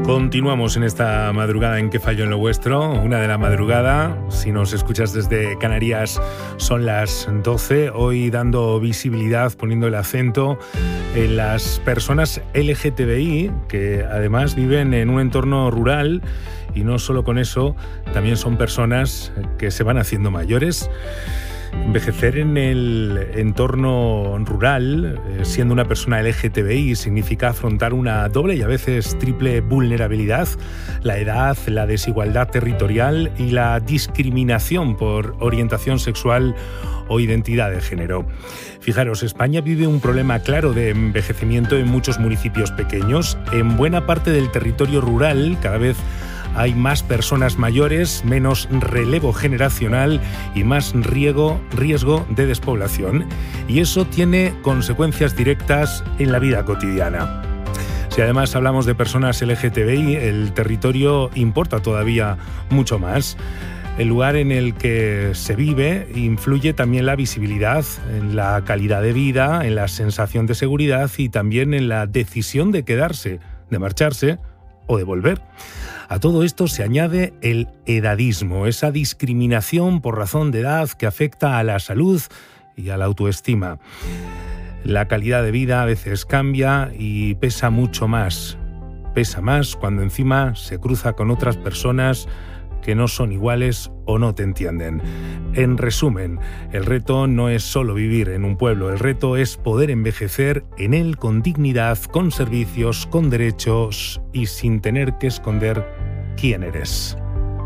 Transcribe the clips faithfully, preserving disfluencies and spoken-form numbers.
Continuamos en esta madrugada en ¿Qué falló en lo vuestro? Una de la madrugada, si nos escuchas desde Canarias son las doce, hoy dando visibilidad, poniendo el acento en las personas L G T B I, que además viven en un entorno rural y no solo con eso, también son personas que se van haciendo mayores. Envejecer en el entorno rural, eh, siendo una persona L G T B I, significa afrontar una doble y a veces triple vulnerabilidad: la edad, la desigualdad territorial y la discriminación por orientación sexual o identidad de género. Fijaros, España vive un problema claro de envejecimiento en muchos municipios pequeños. En buena parte del territorio rural, cada vez hay más personas mayores, menos relevo generacional y más riesgo, riesgo de despoblación. Y eso tiene consecuencias directas en la vida cotidiana. Si además hablamos de personas L G T B I, el territorio importa todavía mucho más. El lugar en el que se vive influye también la visibilidad, en la calidad de vida, en la sensación de seguridad y también en la decisión de quedarse, de marcharse o de volver. A todo esto se añade el edadismo, esa discriminación por razón de edad que afecta a la salud y a la autoestima. La calidad de vida a veces cambia y pesa mucho más. Pesa más cuando encima se cruza con otras personas que no son iguales o no te entienden. En resumen, el reto no es solo vivir en un pueblo, el reto es poder envejecer en él con dignidad, con servicios, con derechos y sin tener que esconder quién eres.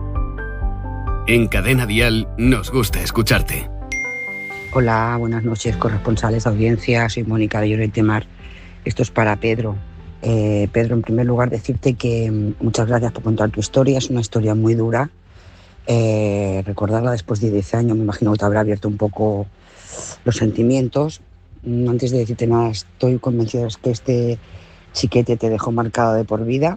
En Cadena Dial nos gusta escucharte. Hola, buenas noches, corresponsales de audiencia. Soy Mónica de Lloret de Mar. Esto es para Pedro. Eh, Pedro, en primer lugar, decirte que muchas gracias por contar tu historia. Es una historia muy dura. Eh, recordarla después de diez años, me imagino que te habrá abierto un poco los sentimientos. Antes de decirte nada, estoy convencida de que este chiquete te dejó marcado de por vida.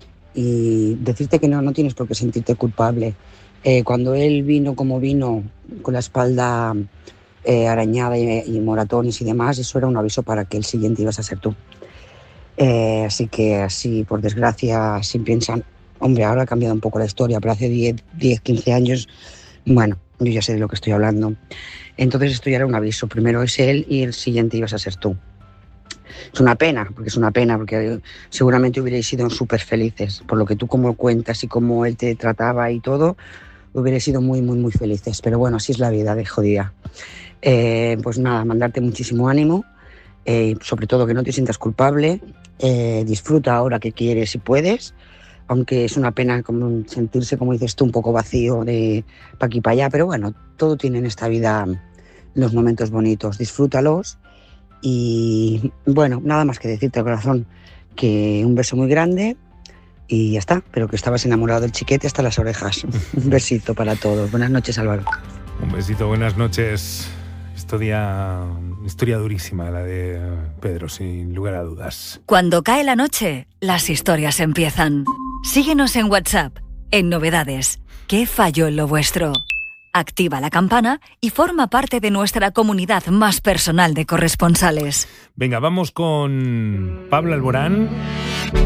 Y decirte que no, no tienes por qué sentirte culpable. Eh, cuando él vino como vino, con la espalda eh, arañada y, y moratones y demás, eso era un aviso para que el siguiente ibas a ser tú. Eh, así que así, por desgracia, si piensan, hombre, ahora ha cambiado un poco la historia, pero hace diez, quince años, bueno, yo ya sé de lo que estoy hablando. Entonces esto ya era un aviso. Primero es él y el siguiente ibas a ser tú. Es una pena, porque es una pena, porque seguramente hubierais sido súper felices. Por lo que tú como cuentas y cómo él te trataba y todo, hubierais sido muy, muy, muy felices. Pero bueno, así es la vida de jodida. Eh, pues nada, mandarte muchísimo ánimo, eh, sobre todo que no te sientas culpable. Eh, disfruta ahora que quieres y puedes, aunque es una pena como sentirse, como dices tú, un poco vacío de pa' aquí para allá. Pero bueno, todo tiene en esta vida los momentos bonitos. Disfrútalos. Y bueno, nada más que decirte, corazón, que un beso muy grande y ya está, pero que estabas enamorado del chiquete hasta las orejas. Un besito para todos. Buenas noches, Álvaro. Un besito, buenas noches. Historia, historia durísima la de Pedro, sin lugar a dudas. Cuando cae la noche, las historias empiezan. Síguenos en WhatsApp, en Novedades. ¿Qué falló en lo vuestro? Activa la campana y forma parte de nuestra comunidad más personal de corresponsales. Venga, vamos con Pablo Alborán.